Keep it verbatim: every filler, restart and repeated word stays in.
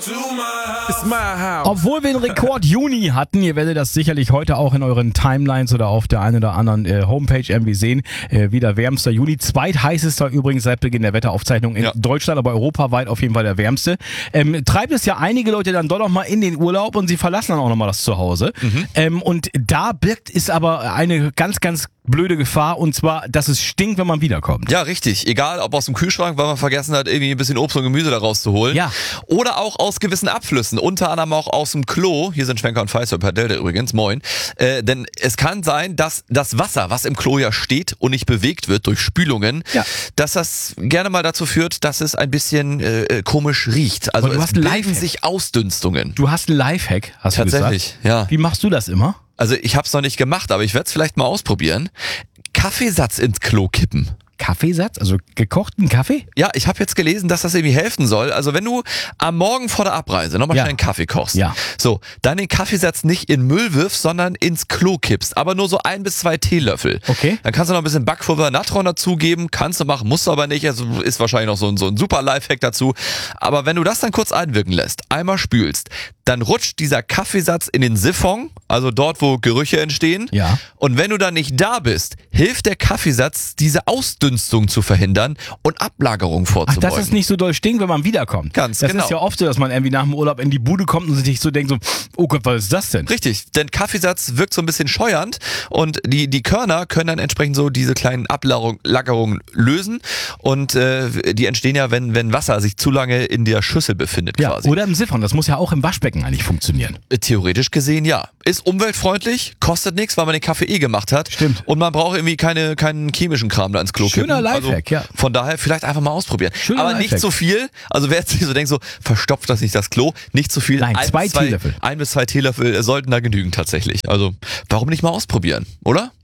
It's my house. Obwohl wir den Rekord Juni hatten, ihr werdet das sicherlich heute auch in euren Timelines oder auf der einen oder anderen äh, Homepage irgendwie sehen, äh, wieder wärmster Juni, zweitheißester übrigens seit Beginn der Wetteraufzeichnung in Ja. Deutschland, aber europaweit auf jeden Fall der wärmste. Ähm, treibt es ja einige Leute dann doch noch mal in den Urlaub und sie verlassen dann auch noch mal das Zuhause. Mhm. Ähm, und da birgt es aber eine ganz, ganz blöde Gefahr, und zwar, dass es stinkt, wenn man wiederkommt. Ja, richtig. Egal, ob aus dem Kühlschrank, weil man vergessen hat, irgendwie ein bisschen Obst und Gemüse da rauszuholen. Ja. Oder auch aus gewissen Abflüssen. Unter anderem auch aus dem Klo. Hier sind Schwenker und Feister per Delta übrigens. Moin. Äh, denn es kann sein, dass das Wasser, was im Klo ja steht und nicht bewegt wird durch Spülungen, Ja. dass das gerne mal dazu führt, dass es ein bisschen äh, komisch riecht. Also Aber du es hast einen bilden Lifehack. sich Ausdünstungen. Du hast einen Lifehack, hast du Tatsächlich, gesagt. ja. Wie machst du das immer? Also ich habe es noch nicht gemacht, aber ich werde es vielleicht mal ausprobieren. Kaffeesatz ins Klo kippen. Kaffeesatz? Also gekochten Kaffee? Ja, ich habe jetzt gelesen, dass das irgendwie helfen soll. Also wenn du am Morgen vor der Abreise nochmal Ja. schnell einen Kaffee kochst, Ja. so, dann den Kaffeesatz nicht in Müll wirfst, sondern ins Klo kippst. Aber nur so ein bis zwei Teelöffel. Okay. Dann kannst du noch ein bisschen Backpulver, Natron dazugeben. Kannst du machen, musst du aber nicht. Also ist wahrscheinlich noch so ein, so ein super Lifehack dazu. Aber wenn du das dann kurz einwirken lässt, einmal spülst, dann rutscht dieser Kaffeesatz in den Siphon, also dort, wo Gerüche entstehen. Ja. Und wenn du dann nicht da bist, hilft der Kaffeesatz, diese Ausdünstung zu verhindern und Ablagerung Ach, vorzubeugen. dass es nicht so doll stinkt, wenn man wiederkommt. Ganz das genau. ist ja oft so, dass man irgendwie nach dem Urlaub in die Bude kommt und sich so denkt so, oh Gott, was ist das denn? Richtig, denn Kaffeesatz wirkt so ein bisschen scheuernd und die, die Körner können dann entsprechend so diese kleinen Ablagerungen lösen und äh, die entstehen ja, wenn, wenn Wasser sich zu lange in der Schüssel befindet Ja, quasi. oder im Siphon, das muss ja auch im Waschbecken eigentlich funktionieren. Theoretisch gesehen ja. Ist umweltfreundlich, kostet nichts, weil man den Kaffee eh gemacht hat. Stimmt. Und man braucht irgendwie keine, keinen chemischen Kram da ins Klo Schöner kippen. Lifehack, ja. Von daher vielleicht einfach mal ausprobieren. Schöner Aber nicht Lifehack. so viel. Also wer jetzt nicht so denkt, so verstopft das nicht das Klo, nicht so viel. Nein, Ein zwei bis zwei Teelöffel. Ein bis zwei Teelöffel sollten da genügen tatsächlich. Also warum nicht mal ausprobieren, oder?